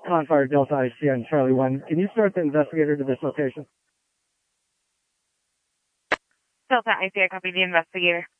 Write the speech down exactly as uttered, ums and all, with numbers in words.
Confire Delta I C on Charlie one. Can you start the investigator to this location? Delta I C, I copy the investigator.